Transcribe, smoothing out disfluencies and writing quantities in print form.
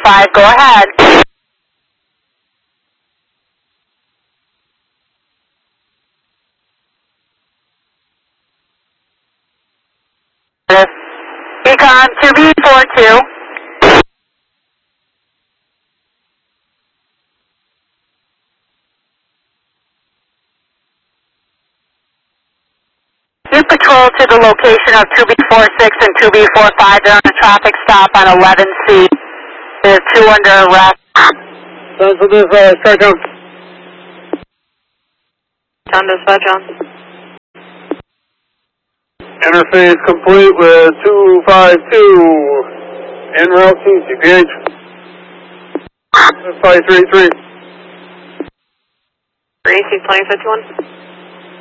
5, go ahead. Econ 2B42. You patrol to the location of 2B46 and 2B45. They're on a traffic stop on 11C. There's 2 under arrest. Sounds for this, Sergeant. On dispatch on. Interface complete with 252. En route to CPH. 533. 3C 2051.